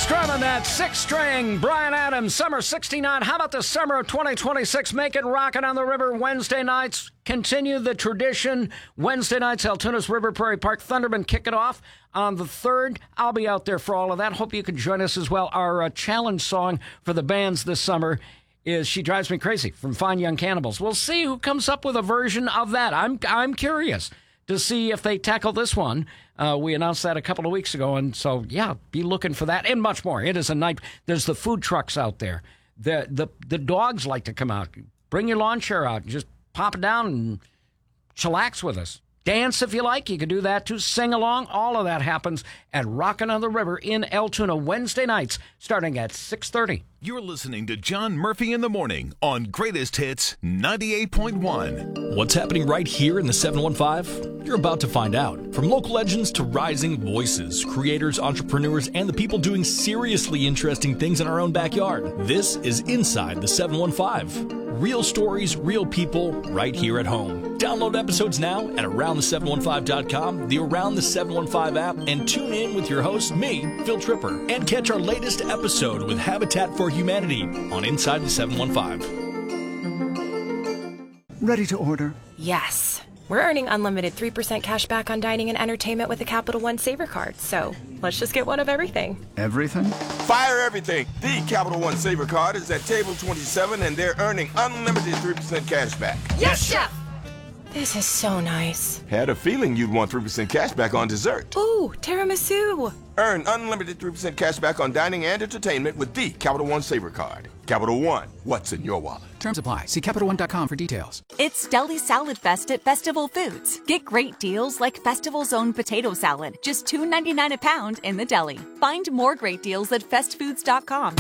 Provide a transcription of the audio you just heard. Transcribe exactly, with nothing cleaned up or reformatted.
strumming that six-string Bryan Adams, Summer sixty-nine. How about the summer of twenty twenty-six? Make it rockin' on the river Wednesday nights. Continue the tradition. Wednesday nights, Altoonah's River Prairie Park. Thunderbird kick it off on the third. I'll be out there for all of that. Hope you can join us as well. Our uh, challenge song for the bands this summer is She Drives Me Crazy from Fine Young Cannibals. We'll see who comes up with a version of that. I'm I'm curious to see if they tackle this one. Uh, we announced that a couple of weeks ago, and so, yeah, be looking for that and much more. It is a night. There's the food trucks out there. The the the dogs like to come out. Bring your lawn chair out and just pop it down and chillax with us. Dance if you like. You can do that too. Sing along. All of that happens at Rockin' on the River in Altoona Wednesday nights starting at six thirty. You're listening to John Murphy in the Morning on Greatest Hits ninety-eight point one. What's happening right here in the seven one five? You're about to find out. From local legends to rising voices, creators, entrepreneurs, and the people doing seriously interesting things in our own backyard. This is Inside the seven one five. Real stories, real people, right here at home. Download episodes now at around the seven one five dot com, the Around the seven one five app, and tune in with your host, me, Phil Tripper. And catch our latest episode with Habitat for Humanity on Inside the seven one five. Ready to order? Yes. We're earning unlimited three percent cash back on dining and entertainment with the Capital One Saver card, so let's just get one of everything. Everything? Fire everything. The Capital One Saver card is at table twenty-seven, and they're earning unlimited three percent cash back. Yes, Chef! This is so nice. Had a feeling you'd want three percent cash back on dessert. Ooh, tiramisu. Earn unlimited three percent cash back on dining and entertainment with the Capital One Saver card. Capital One, what's in your wallet? Terms apply. See Capital One dot com for details. It's Deli Salad Fest at Festival Foods. Get great deals like Festival's own potato salad, just two ninety-nine a pound in the deli. Find more great deals at fest foods dot com.